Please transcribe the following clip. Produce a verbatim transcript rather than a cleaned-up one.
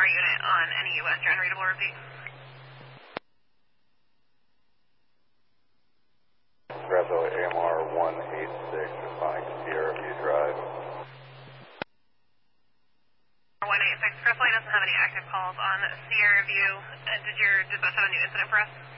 unit on any Western readable repeat. Bravo A M R one eight six, responding to Sierra View Drive. one eight six, Crestlight doesn't have any active calls on Sierra View. Uh, did your dispatch have a new incident for us?